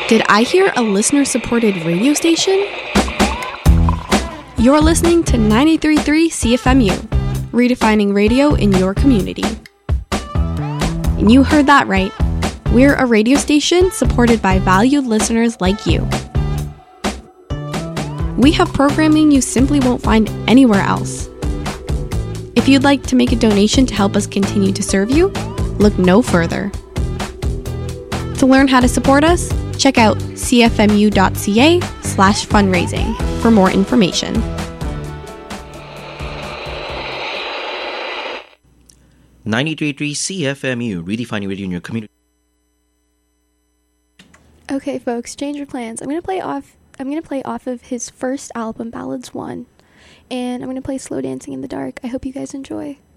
Did I hear a listener-supported radio station? You're listening to 93.3 CFMU, redefining radio in your community. And you heard that right. We're a radio station supported by valued listeners like you. We have programming you simply won't find anywhere else. If you'd like to make a donation to help us continue to serve you, look no further. To learn how to support us, check out cfmu.ca/fundraising for more information. .93.3 CFMU, redefining radio in your community. Okay, folks, change your plans. I'm gonna play off of his first album, Ballads 1, and I'm gonna play Slow Dancing in the Dark. I hope you guys enjoy.